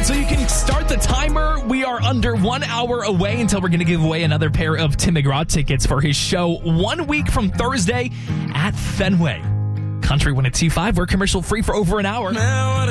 minutes so you can start the timer. We are under 1 hour away until we're going to give away another pair of Tim McGraw tickets for his show 1 week from Thursday at Fenway. Country 102.5, we're commercial free for over an hour.